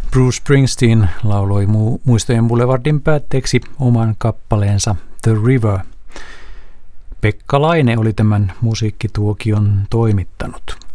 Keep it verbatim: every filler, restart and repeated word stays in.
Bruce Springsteen lauloi mu- Muistojen Boulevardin päätteeksi oman kappaleensa The River. Pekka Laine oli tämän musiikkituokion toimittanut.